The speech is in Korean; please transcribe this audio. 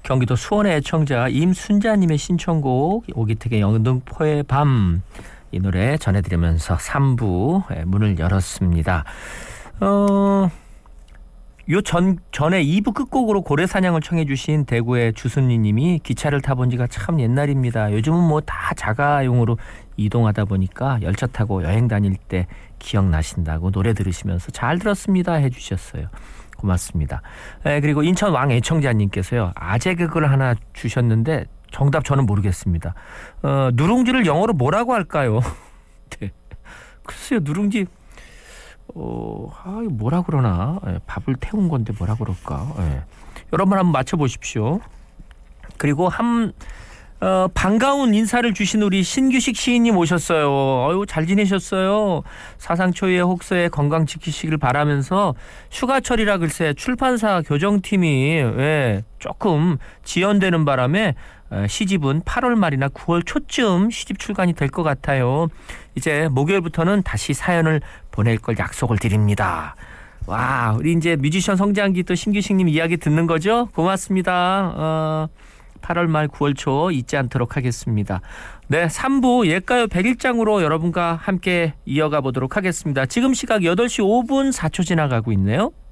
경기도 수원의 애청자 임순자님의 신청곡 오기택의 영등포의 밤, 이 노래 전해드리면서 3부 문을 열었습니다. 전에 2부 끝곡으로 고래사냥을 청해 주신 대구의 주순리 님이 기차를 타본 지가 참 옛날입니다. 요즘은 뭐 다 자가용으로 이동하다 보니까 열차 타고 여행 다닐 때 기억나신다고 노래 들으시면서 잘 들었습니다 해주셨어요. 고맙습니다. 그리고 인천 왕 애청자님께서요, 아재 개그를 하나 주셨는데 정답 저는 모르겠습니다. 누룽지를 영어로 뭐라고 할까요? 네. 글쎄요, 누룽지 뭐라 그러나, 밥을 태운 건데 뭐라 그럴까. 여러분 한번 맞춰보십시오. 그리고 반가운 인사를 주신 우리 신규식 시인님 오셨어요. 잘 지내셨어요? 사상 초유의 혹서에 건강 지키시길 바라면서 휴가철이라 글쎄 출판사 교정팀이 조금 지연되는 바람에 시집은 8월 말이나 9월 초쯤 시집 출간이 될 것 같아요. 이제 목요일부터는 다시 사연을 보낼 걸 약속을 드립니다. 와, 우리 이제 뮤지션 성장기 또 신규식님 이야기 듣는 거죠? 고맙습니다. 8월 말 9월 초 잊지 않도록 하겠습니다. 네, 3부 옛가요 101장으로 여러분과 함께 이어가 보도록 하겠습니다. 지금 시각 8시 5분 4초 지나가고 있네요.